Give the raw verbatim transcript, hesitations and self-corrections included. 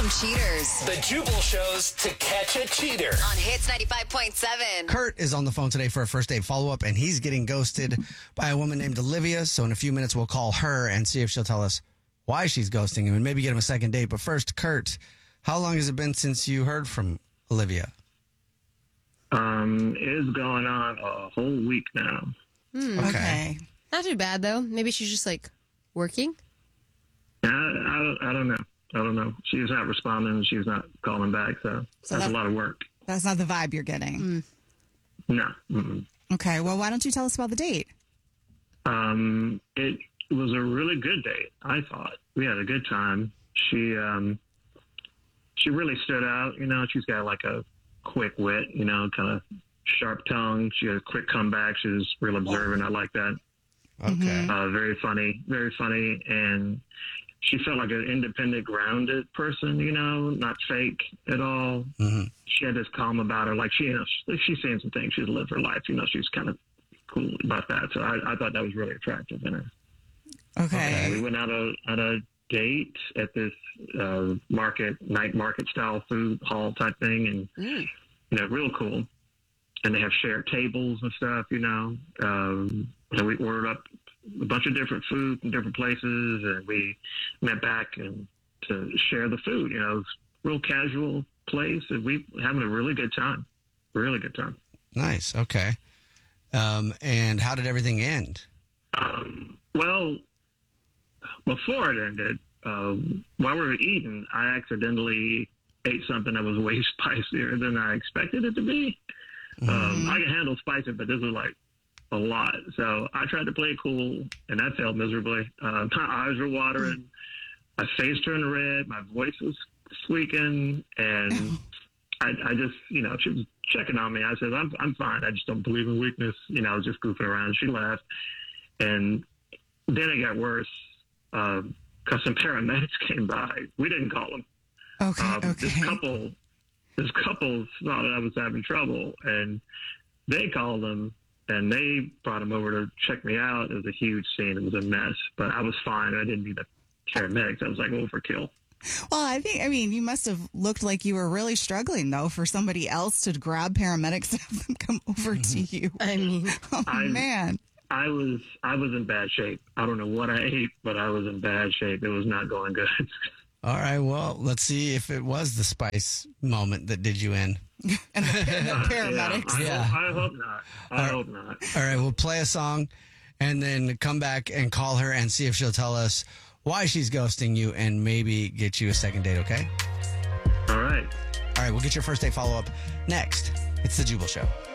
some cheaters. The Jubal shows to catch a cheater. On Hits ninety-five point seven. Kurt is on the phone today for a first date follow-up, and he's getting ghosted by a woman named Olivia. So in a few minutes, we'll call her and see if she'll tell us why she's ghosting him and maybe get him a second date. But first, Kurt, how long has it been since you heard from Olivia? Um, it's going on a whole week now. Hmm, Okay. okay. Not too bad, though. Maybe she's just, like, working? I, I, don't, I don't know. I don't know. She's not responding. She's not calling back. So, So that's that- a lot of work. That's not the vibe you're getting. Mm. No. Mm-mm. Okay, well, why don't you tell us about the date? Um, it was a really good date, I thought. We had a good time. She, um, she really stood out. You know, she's got like a quick wit, you know, kind of sharp tongue. She had a quick comeback. She was real observant. I like that. Okay. Uh, very funny, very funny. And she felt like an independent, grounded person, you know, not fake at all. Mm-hmm. She had this calm about her. Like she, you know, she, she's saying some things. She's lived her life. You know, she's kind of cool about that. So I, I thought that was really attractive in her. Okay. We went out a, on a date at this uh, market, night market style food hall type thing. And, Mm. you know, real cool. And they have shared tables and stuff, you know. Um, so we ordered up a bunch of different food from different places, and we met back and to share the food. You know, it was a real casual place, and we were having a really good time. Really good time. Nice. Okay. Um, and how did everything end? Um, well, before it ended, um, while we were eating, I accidentally ate something that was way spicier than I expected it to be. Um, I can handle spicy, but this was like a lot. So I tried to play it cool, and that failed miserably. Uh, my eyes were watering. My face turned red. My voice was squeaking. And I, I just, you know, she was checking on me. I said, I'm, I'm fine. I just don't believe in weakness. You know, I was just goofing around. She laughed. And then it got worse because uh, some paramedics came by. We didn't call them. Okay, Um, okay. This couple, this couple thought I was having trouble, and they called them, and they brought them over to check me out. It was a huge scene. It was a mess, but I was fine. I didn't need the paramedics. I was like overkill. Well, I think, I mean, you must have looked like you were really struggling, though, for somebody else to grab paramedics and have them come over to you. I mean, Oh, I- man. I was I was in bad shape. I don't know what I ate, but I was in bad shape. It was not going good. All right. Well, let's see if it was the spice moment that did you in. And the, and the paramedics. Yeah, I, Yeah. Hope, I hope not. I All right. hope not. All right. We'll play a song and then come back and call her and see if she'll tell us why she's ghosting you and maybe get you a second date. Okay. All right. All right. We'll get your first date follow up next. It's the Jubal Show.